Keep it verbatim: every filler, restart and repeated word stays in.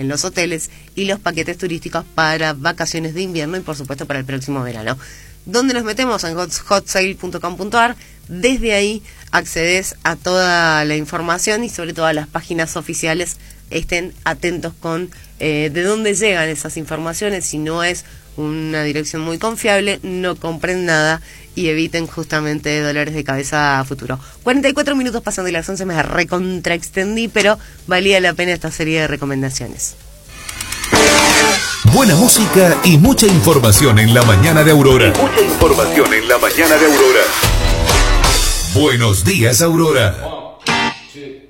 en los hoteles y los paquetes turísticos para vacaciones de invierno y por supuesto para el próximo verano. ¿Dónde nos metemos? En hot sale punto com punto a r. Desde ahí accedes a toda la información y sobre todo a las páginas oficiales. Estén atentos con eh, de dónde llegan esas informaciones. Si no es una dirección muy confiable, no compren nada y eviten justamente dolores de cabeza a futuro. cuarenta y cuatro minutos pasando y las once, me recontraextendí, pero valía la pena esta serie de recomendaciones. Buena música y mucha información en la mañana de Aurora. Y mucha información en la mañana de Aurora. Buenos días, Aurora. One, two.